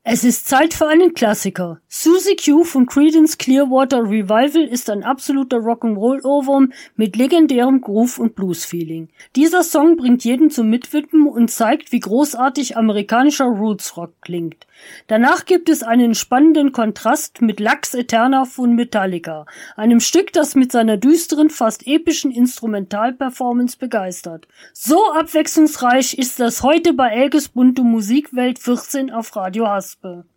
Es ist Zeit für einen Klassiker. Suzy Q von Creedence Clearwater Revival ist ein absoluter Rock'n'Roll-Ohrwurm mit legendärem Groove- und Blues-Feeling. Dieser Song bringt jeden zum Mitwippen und zeigt, wie großartig amerikanischer Roots-Rock klingt. Danach gibt es einen spannenden Kontrast mit Lux Eterna von Metallica, einem Stück, das mit seiner düsteren, fast epischen Instrumental-Performance begeistert. So abwechslungsreich ist das heute bei Elges bunte Musikwelt 14 auf Radio Haspe.